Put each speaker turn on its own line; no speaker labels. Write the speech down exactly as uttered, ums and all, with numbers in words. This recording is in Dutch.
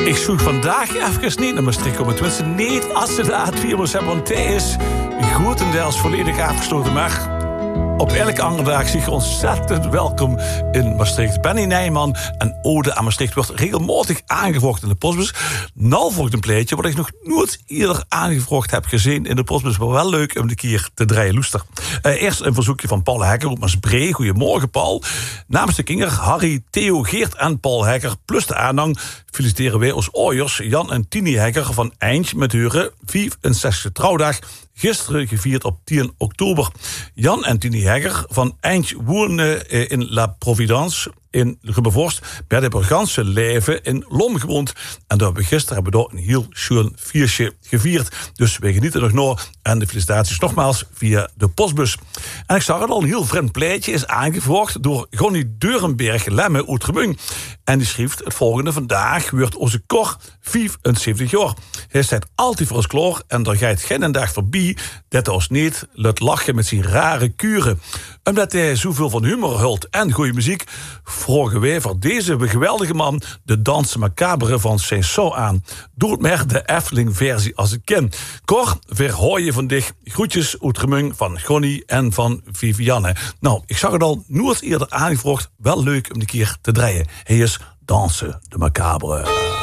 Ik zoek vandaag even niet naar Maastricht komen. Tenminste, niet als ze de A twee moest hebben, want hij is grotendeels volledig afgesloten. Maar op elke andere dag zie je ontzettend welkom in Maastricht. Benny Nijman en Ode aan Maastricht wordt regelmatig aangevraagd in de postbus. Nou volgt een pleetje wat ik nog nooit eerder aangevraagd heb gezien in de postbus. Maar wel leuk om een keer te draaien, loester. Uh, eerst een verzoekje van Paul Hekker op Maasbree. Goedemorgen, Paul. Namens de kinderen Harry, Theo, Geert en Paul Hekker plus de aanhang feliciteren wij als ooiers Jan en Tini Hekker van Eindje met hun vijfenzestigste trouwdag. Gisteren gevierd op tien oktober. Jan en Tini Hegger van Eindje wonen in La Providence in Rubbevorst. Bij de Burganse leven in Lom gewoond. En daar hebben we gisteren hebben we daar een heel schoon feestje gevierd. Dus we genieten er nog. En de felicitaties nogmaals via de postbus. En ik zag het al, een heel vreemd pleitje is aangevraagd door Gonny Deurenberg Lemme Oetremung. En die schreef het volgende: vandaag wordt onze Cor vijfenzeventig jaar. Hij staat altijd voor ons klaar en er gaat geen dag voorbij dat hij ons niet laat lachen met zijn rare kuren. Omdat hij zoveel van humor hult en goede muziek, vragen wij voor deze geweldige man de Danse Macabre van Saint-Saëns aan. Doe het maar de Efteling-versie als ik ken. Cor, verhoor je van dich. Groetjes Oetremung van Gonny en van Vivianne. Nou, ik zag het al nooit eerder aangevraagd. Wel leuk om een keer te draaien. Hij is Danse de Macabre.